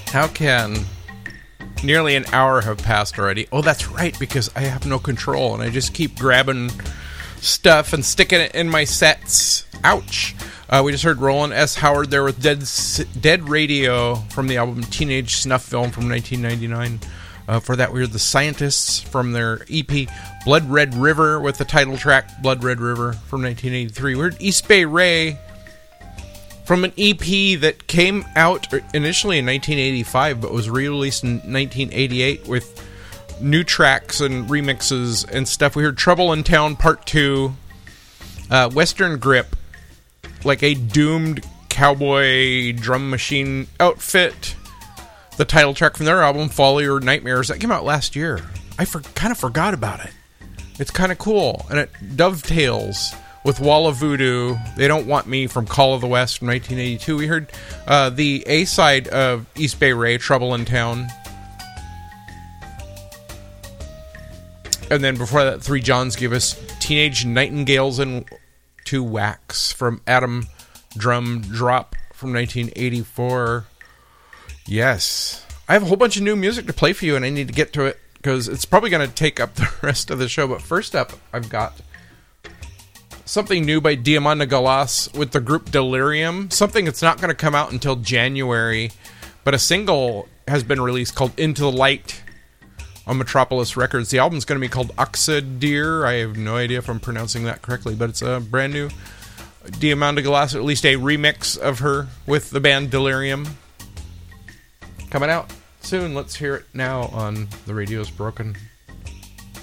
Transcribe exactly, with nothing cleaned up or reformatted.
How can nearly an hour have passed already? Oh, that's right, because I have no control, and I just keep grabbing stuff and sticking it in my sets. Ouch. Uh, we just heard Roland S. Howard there with Dead Dead Radio from the album Teenage Snuff Film from nineteen ninety-nine. Uh, for that, we heard The Scientists from their E P Blood Red River with the title track Blood Red River from nineteen eighty-three. We heard East Bay Ray from an E P that came out initially in nineteen eighty-five, but was re-released in nineteen eighty-eight with new tracks and remixes and stuff. We heard Trouble in Town Part two, uh, Western Grip, like a doomed cowboy drum machine outfit. The title track from their album, Folly or Nightmares, that came out last year. I for, kind of forgot about it. It's kind of cool, and it dovetails with Wall of Voodoo, They Don't Want Me from Call of the West from nineteen eighty-two. We heard uh, the A-side of East Bay Ray, Trouble in Town. And then before that, Three Johns gave us Teenage Nightingales and Two Wax from Adam Drum Drop from nineteen eighty-four. Yes. I have a whole bunch of new music to play for you, and I need to get to it, because it's probably going to take up the rest of the show. But first up, I've got something new by Diamanda Galas with the group Delirium. Something that's not going to come out until January, but a single has been released called Into the Light on Metropolis Records. The album's going to be called Oxidir. I have no idea if I'm pronouncing that correctly, but it's a brand new Diamanda Galas, or at least a remix of her with the band Delirium. Coming out soon. Let's hear it now on The Radio's Broken.